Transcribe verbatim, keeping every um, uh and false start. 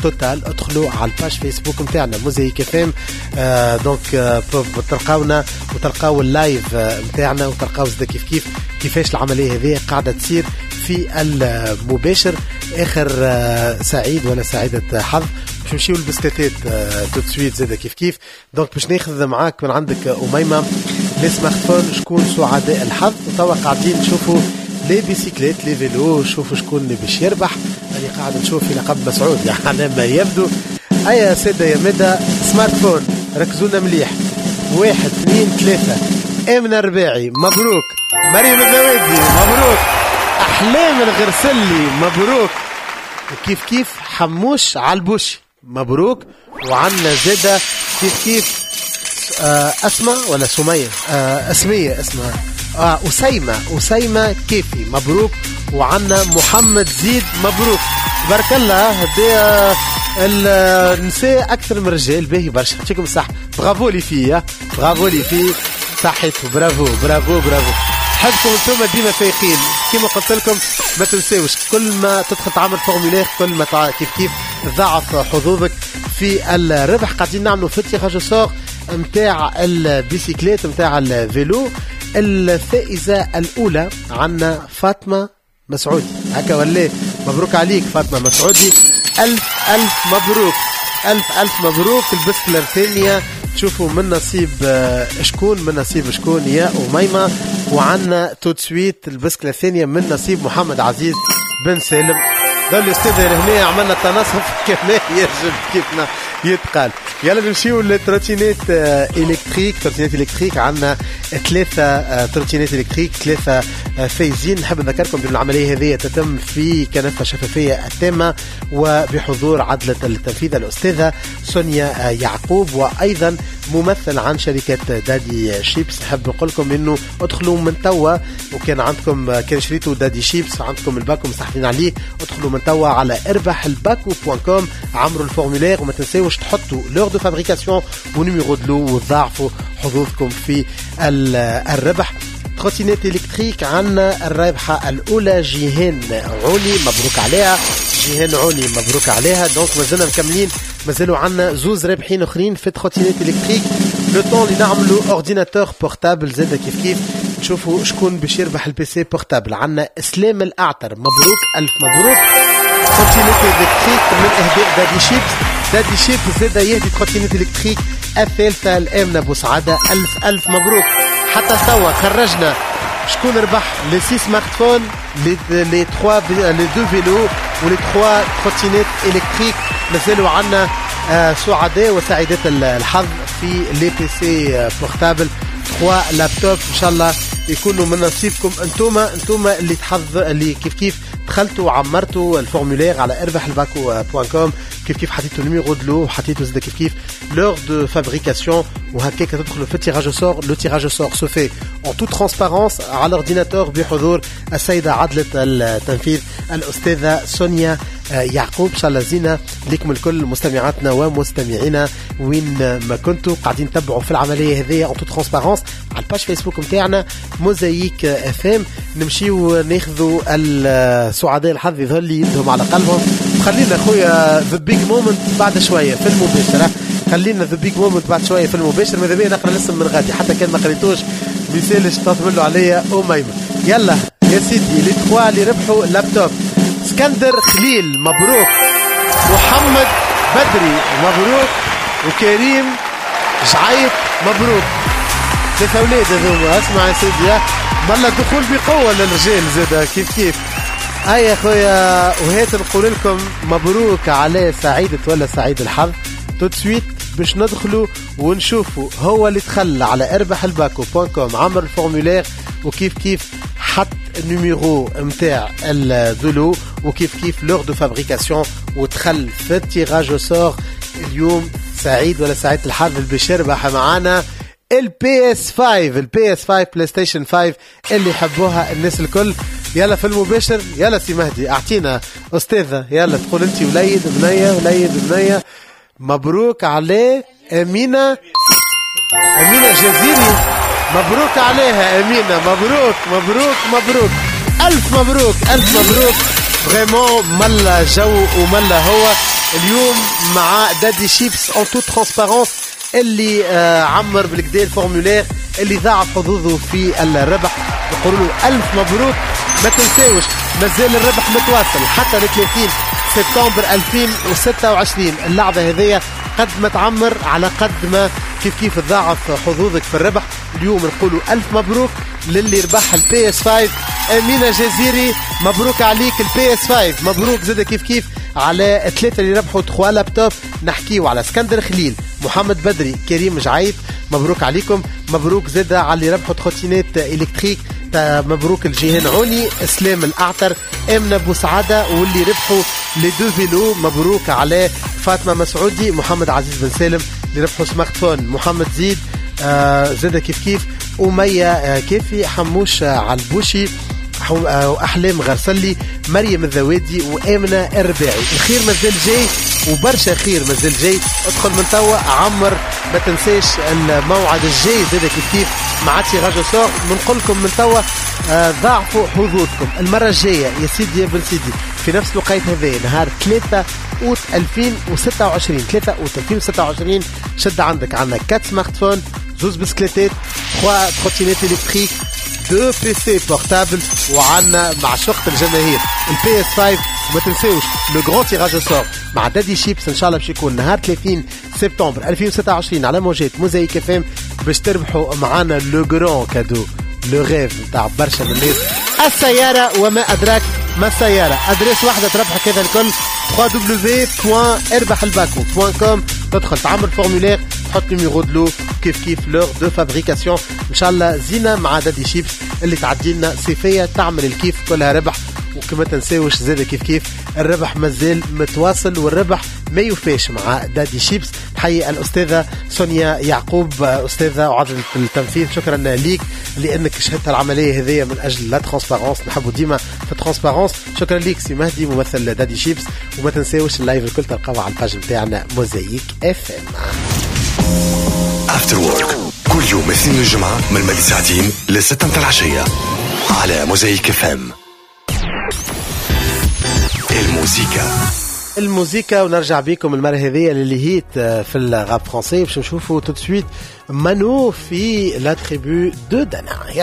توتال ادخلوا على الباج فيسبوك نتاعنا موزايك اف ام. آه دونك آه تلقاونا وتلقاو اللايف نتاعنا آه وتلقاو زاد كيف كيف كيفاش العمليه هذه قاعده تصير في المباشر. اخر آه سعيد ولا سعيده حظ باش نمشيو للبسكليتات آه تو سويت زاد كيف كيف. دونك باش ناخذ معاك من عندك أميمة لي سمارت فون شكون سعداء الحظ. وتوا قاعدين نشوفوا لي بيسيكليت لي فيلو. شوفوا شكون اللي باش يربح. اللي قاعد نشوف في لقب مسعود يعني ما يبدو. ايا سيدة يا مدى سمارت فون ركزونا مليح. واحد اثنين ثلاثة. امنة الرباعي مبروك. مريم الزويدي مبروك. احلام الغرسلي مبروك. وكيف كيف حموش علبوشي مبروك. وعنا زادة كيف كيف آه اسماء ولا سمية آه اسمية اسمها آه أسيمة أسيمة كيفي مبروك. وعنا محمد زيد مبروك. بارك الله. هدي آه النساء أكثر من الرجال باهي برشا. يعطيكم الصحة. برافو لي فيه برافو لي فيه صحيتو. برافو برافو برافو. حبكم انتم ديما فايقين كما قلت لكم. ما تنساوش كل ما تدخل تعمل فورمولير كل ما كيف كيف تضاعف حظوظك في الربح. قاعدين نعملوا في تيراج سور متاع البيسيكليت متاع الفيلو. الفائزة الأولى عنا فاطمة مسعودي. هكا ولا مبروك عليك فاطمة مسعودي. ألف ألف مبروك. ألف ألف مبروك. البسكلة الثانية تشوفوا من نصيب شكون من نصيب شكون يا أميمة. وعنا توت سويت البسكلة الثانية من نصيب محمد عزيز بن سالم. ذا الأستاذ هنا عملنا تنصف كما يجب كيفنا يتقال. يلا نمشيو للتروتينات إلكتريك. تروتينات إلكتريك عنا ثلاثة تروتينات إلكتريك ثلاثة فايزين. نحب نذكركم بأن العملية هذه تتم في كنفة شفافية التامة وبحضور عدلة التنفيذ الأستاذة سونيا يعقوب وأيضا ممثل عن شركة دادي شيبس. نحب نقول لكم إنه ادخلوا من توا. وكان عندكم كان شريتوا دادي شيبس عندكم الباكو مستحفين عليه. ادخلوا من توا على اربح الباكو دوت كوم. عمروا الفورمولير وما تنساوش تحطوا لور دو فابريكاسيون ونيميرو دلو وتضاعفوا حظوظكم في الربح. تروتينات إلكتريك عنا الرابحة الأولى جيهان عوني مبروك عليها. جيهان عوني مبروك عليها. دونك مازلنا مكملين. مازالوا عنا زوز رابحين أخرين في تروتينات إلكتريك. لو طون اللي نعملوا أورديناتور بورتابل زاد كيف كيف. نشوفوا شكون باش يربح البي سي بورتابل. عنا إسلام الأعتر مبروك. ألف مبروك. تروتينات إلكتريك من إهداء دادي شيبس. دادي شيبس زاد يهدي تروتينات إلكتريك الثالثة الآمنة بوسعادة. ألف ألف مبروك. حتى توا خرجنا شكون ربح لي سي سمارت فون لي لي تخوا لي دو فيلو ولي تخوا تروتينات إلكتريك. مازالوا عنا آه سعداء وسعيدات الحظ في لي بي سي بورتابل. تخوا لابتوب ان شاء الله يكونوا من نصيبكم. انتوما انتوما اللي تحظ اللي كيف كيف دخلتوا وعمرتوا الفورمولير على اربح الباكو دوت كوم. كيف كيف حطيتوا نيميرو دلو وحطيتوا زاد كيف كيف لور دو فابريكاسيون. وهكاك تدخلوا في التيراج سور. لو تيراج سور سو في اون تو ترانسبارونس على الاورديناتور بحضور السيدة عدلة التنفيذ الأستاذة سونيا يعقوب. ان شاء الله زينة لكم الكل مستمعاتنا ومستمعينا وين ما كنتوا قاعدين تتبعوا في العملية هذه اون تو ترانسبارونس على الباج فيسبوك نتاعنا موزايك اف ام. نمشيو ناخذوا السعداء الحظ يظهر لي يدهم على قلبهم. خلينا خويا ذا بيج مومنت بعد شويه في المباشره. خلينا ذا بيج مومنت بعد شويه في المباشر. ماذا بيا نقرا الاسم من غادي حتى كان ما قريتوش ميسالش تطملوا عليا أميمة. يلا يا سيدي لي تخوا اللي ربحوا لابتوب. اسكندر خليل مبروك. محمد بدري مبروك. وكريم جعيط مبروك. ثلاثة أولاد هذوما. اسمع يا سيدي مالا دخول بقوة للرجال زادا كيف كيف. هاي يا خويا وهات نقول لكم مبروك على سعيدة ولا سعيد الحظ. تو سويت باش ندخلوا ونشوفوا هو اللي دخل على اربح الباكو دوت كوم عمر الفورمولير وكيف كيف حط النيميرو متاع الدلو وكيف كيف لور دو فابريكاسيون ودخل في التيراج سور. اليوم سعيد ولا سعيد الحظ اللي باش يربح معانا البي اس خمسة البي اس خمسة بلاي ستيشن خمسة اللي يحبوها الناس الكل. يلا في المباشر. يلا سي مهدي اعطينا استاذة. يلا تقول انت وليد بنية وليد بنية. مبروك عليه أمينة أمينة جزيري. مبروك عليها أمينة. مبروك مبروك مبروك. ألف مبروك ألف مبروك. فريمون ملا جو وملا هو اليوم مع دادي شيبس اون تو ترانسبارونس اللي آه عمر بالكدا الفورمولير اللي ضاعف حظوظه في الربح. نقول له ألف مبروك. ما تنساوش مازال الربح متواصل حتى ل ثلاثين سبتمبر ألفين وستة وعشرين. اللعبة هذية قد ما تعمر على قد ما كيف كيف تضاعف حظوظك في الربح. اليوم نقولوا ألف مبروك للي ربح البي اس خمسة. أمينة جزيري مبروك عليك البي اس خمسة. مبروك زاد كيف كيف على ثلاثة اللي ربحوا تخوا لابتوب. نحكيو على اسكندر خليل، محمد بدري، كريم جعيد، مبروك عليكم. مبروك زاد على اللي ربحوا تخوتينات الكتريك. مبروك الجيهان عوني، اسلام الاعتر، امنه بوسعاده، واللي ربحوا لي دو فيلو مبروك على فاطمه مسعودي، محمد عزيز بن سالم اللي ربحوا سمارت فون، محمد زيد آه زاد كيف كيف، أمية آه كيفي، حموش آه علبوشي، واحلام غرسلي، مريم الذوادي، وامنه الرباعي. الخير مازال جاي وبرشا خير مازال جاي. ادخل من توا عمر. ما تنساش الموعد الجاي زاد كيف كيف مع تيراج سور. بنقول لكم من توا آه ضاعفوا حظوظكم المره الجايه يا سيدي يا بن سيدي في نفس الوقت هذا نهار ثلاثة أوت ألفين وستة وعشرين. ثلاثة أوت ألفين وستة وعشرين شد عندك عندنا كات سمارت فون، زوز بسكليتات، ثلاثة تروتينات الكتريك، دو بي سي بورتابل، وعنا مع شقة الجماهير البي اس خمسة. وما تنساوش لو غران تيراج سور مع دادي شيبس ان شاء الله باش يكون نهار ثلاثين سبتمبر ألفين وستة وعشرين على موجات موزايك اف ام باش تربحوا معنا لو غران كادو، لو غيف نتاع برشا من الناس، السيارة وما أدراك ما السيارة. أدريس واحدة تربحك هذا الكل دبليو دبليو دبليو دوت اربح الباكو دوت كوم. تدخل تعمل فورمولير، تحط نيميرو دلو كيف كيف لور دو فابريكاسيون. ان شاء الله زينة مع دادي شيبس اللي تعدي لنا صيفية تعمل الكيف كلها ربح. وكما تنساوش زاد كيف كيف الربح مازال متواصل والربح ما يوفاش مع دادي شيبس. حي الأستاذة سونيا يعقوب أستاذة وعضلة التنفيذ، شكرا ليك لأنك شهدت العملية هذه من أجل لا ترانسبارونس. نحبوا ديما في الترانسبارونس. شكرا ليك سي مهدي ممثل دادي شيبس. وما تنساوش اللايف الكل تلقاوه على الباج نتاعنا موزايك اف ام. افتر وورك كل يوم اثنين الجمعة من مدى ساعتين لستة متاع العشية على موزايك اف ام. الموسيقى الموسيقى ونرجع بكم المرة هذه اللي هيت في الغاب فرنسي باش نشوفوا تو سويت مانو في لا تريبو دو دانا.